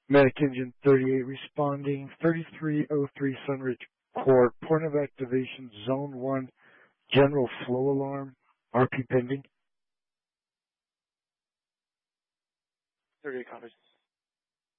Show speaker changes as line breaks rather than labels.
Medic Engine 38 responding. 3303 Sunridge Court. Point of activation, Zone 1, General Flow Alarm. RP pending.
38 copies.